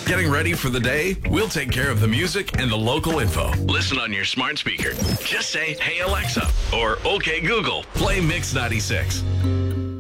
Getting ready for the day? We'll take care of the music and the local info. Listen on your smart speaker. Just say, "Hey Alexa," or "Okay Google, play Mix 96."